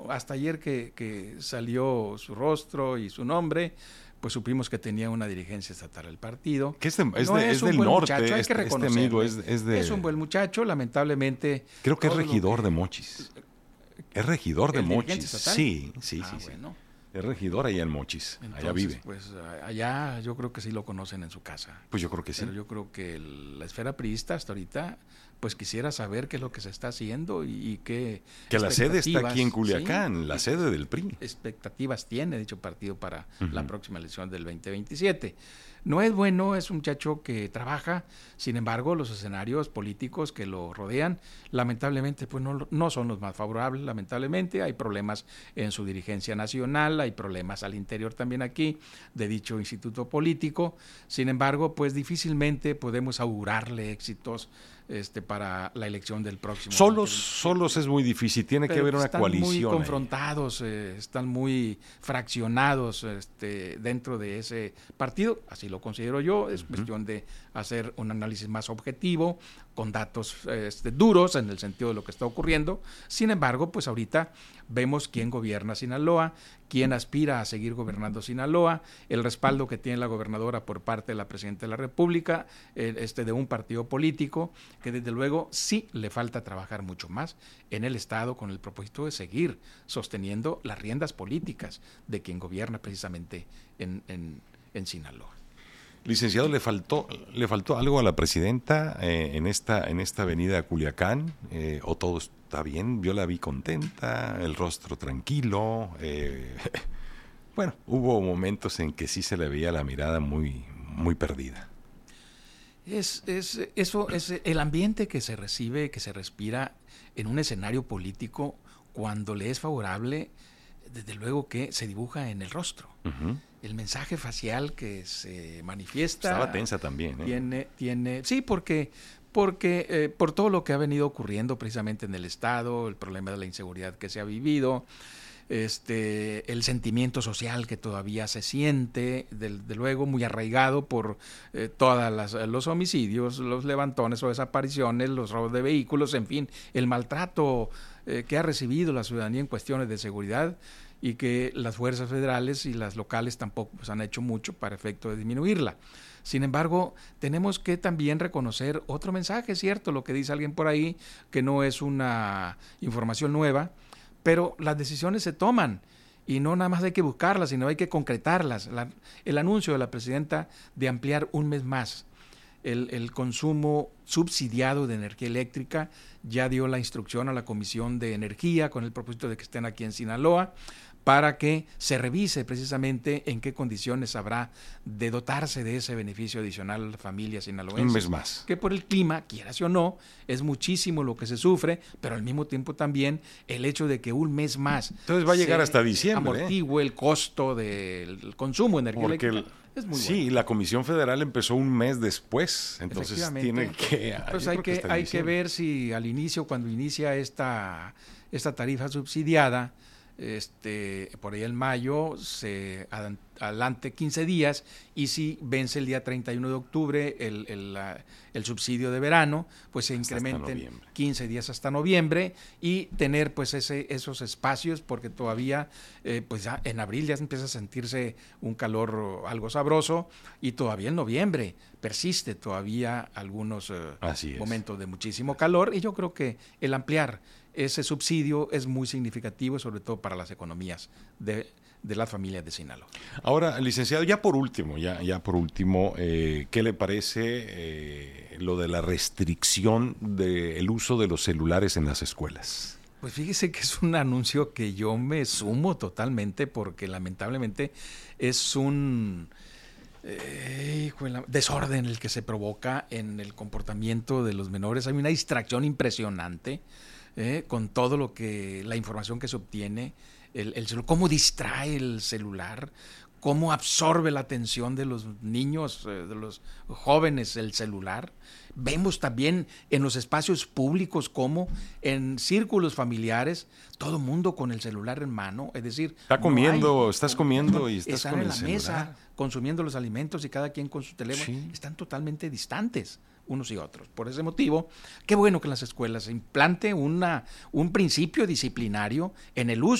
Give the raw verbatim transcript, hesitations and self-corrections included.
hasta ayer que, que salió su rostro y su nombre, pues supimos que tenía una dirigencia estatal del partido. Que es, de, es, no de, es, es un del buen norte, muchacho, hay este, que este amigo es, es de... Es un buen muchacho, lamentablemente... Creo que es regidor que, de Mochis. Es regidor de Mochis. Sí, sí, ah, sí. Bueno. sí. Es regidor allá en Mochis, Entonces, allá vive. Pues allá yo creo que sí lo conocen en su casa. Pues yo creo que sí. Pero yo creo que el, la esfera priista hasta ahorita, pues quisiera saber qué es lo que se está haciendo y, y qué Que la sede está aquí en Culiacán, ¿sí? La sede del P R I. Expectativas tiene dicho partido para uh-huh. la próxima elección del veinte veintisiete. No es bueno, es un muchacho que trabaja, sin embargo, los escenarios políticos que lo rodean, lamentablemente, pues no, no son los más favorables, lamentablemente, hay problemas en su dirigencia nacional, hay problemas al interior también aquí de dicho instituto político, sin embargo, pues difícilmente podemos augurarle éxitos este, para la elección del próximo. Solos, solos es muy difícil, tiene Pero que haber una están coalición. Están muy confrontados, eh, están muy fraccionados este, dentro de ese partido, así lo considero yo, es uh-huh. cuestión de hacer un análisis más objetivo, con datos este, duros en el sentido de lo que está ocurriendo. Sin embargo, pues ahorita vemos quién gobierna Sinaloa, quién aspira a seguir gobernando Sinaloa, el respaldo que tiene la gobernadora por parte de la Presidenta de la República, eh, este, de un partido político, que desde luego sí le falta trabajar mucho más en el Estado con el propósito de seguir sosteniendo las riendas políticas de quien gobierna precisamente en, en, en Sinaloa. Licenciado, ¿le faltó le faltó algo a la presidenta eh, en esta en esta avenida Culiacán? Eh, ¿O todo está bien? Yo la vi contenta, el rostro tranquilo. Eh, bueno, hubo momentos en que sí se le veía la mirada muy, muy perdida. Es, es, eso es el ambiente que se recibe, que se respira en un escenario político cuando le es favorable, desde luego que se dibuja en el rostro. Uh-huh. El mensaje facial que se manifiesta. Estaba tensa también, ¿eh? Tiene, tiene, sí, porque, porque eh, por todo lo que ha venido ocurriendo precisamente en el Estado, el problema de la inseguridad que se ha vivido, este, el sentimiento social que todavía se siente, de, de luego muy arraigado por eh, todos los homicidios, los levantones o desapariciones, los robos de vehículos, en fin, el maltrato eh, que ha recibido la ciudadanía en cuestiones de seguridad, y que las fuerzas federales y las locales tampoco pues, han hecho mucho para efecto de disminuirla. Sin embargo, tenemos que también reconocer otro mensaje, cierto, lo que dice alguien por ahí, que no es una información nueva, pero las decisiones se toman y no nada más hay que buscarlas, sino hay que concretarlas. La, el anuncio de la presidenta de ampliar un mes más el, el consumo subsidiado de energía eléctrica, ya dio la instrucción a la Comisión de Energía con el propósito de que estén aquí en Sinaloa, para que se revise precisamente en qué condiciones habrá de dotarse de ese beneficio adicional a las familias sinaloenses. Un mes más. Que por el clima, quieras o no, es muchísimo lo que se sufre, pero al mismo tiempo también el hecho de que un mes más... Entonces va a llegar hasta diciembre. Amortigue ¿eh? el costo del consumo de energía Porque eléctrica. El, es muy sí, bueno. La Comisión Federal empezó un mes después, entonces tiene que... Pues hay que, que hay que ver si al inicio, cuando inicia esta, esta tarifa subsidiada, Este, por ahí en mayo se adelante quince días y si vence el día treinta y uno de octubre el, el, la, el subsidio de verano, pues se incrementen quince días hasta noviembre y tener pues ese, esos espacios porque todavía eh, pues ya en abril ya empieza a sentirse un calor algo sabroso y todavía en noviembre persiste todavía algunos eh, momentos de muchísimo calor y yo creo que el ampliar ese subsidio es muy significativo, sobre todo para las economías de, de las familias de Sinaloa. Ahora, licenciado, ya por último, ya, ya por último, eh, ¿qué le parece eh, lo de la restricción del uso de los celulares en las escuelas? Pues fíjese que es un anuncio que yo me sumo totalmente porque lamentablemente es un... Eh, desorden el que se provoca en el comportamiento de los menores. Hay una distracción impresionante eh, con todo lo que la información que se obtiene, el, el cómo distrae el celular, cómo absorbe la atención de los niños, eh, de los jóvenes el celular. Vemos también en los espacios públicos como en círculos familiares todo mundo con el celular en mano, es decir, está comiendo, no hay, estás comiendo y estás están con en el la celular. mesa consumiendo los alimentos y cada quien con su teléfono, sí. Están totalmente distantes unos y otros. Por ese motivo, qué bueno que en las escuelas se implante una, un principio disciplinario en el uso